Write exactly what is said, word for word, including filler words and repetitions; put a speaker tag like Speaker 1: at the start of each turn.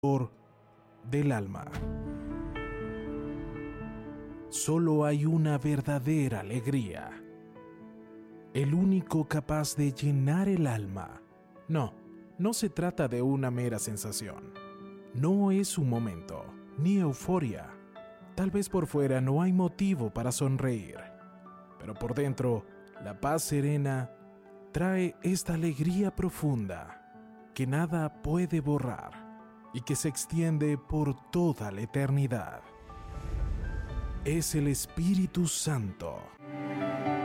Speaker 1: del alma. Solo hay una verdadera alegría, el único capaz de llenar el alma. No, no se trata de una mera sensación. No es un momento, ni euforia. Tal vez por fuera no hay motivo para sonreír, pero por dentro, la paz serena trae esta alegría profunda que nada puede borrar y que se extiende por toda la eternidad. Es el Espíritu Santo.